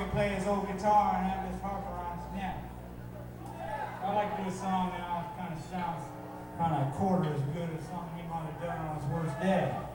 play his old guitar and have this harp around his neck. I like to do a song now, it kind of sounds kind of a quarter as good as something he might have done on his worst day.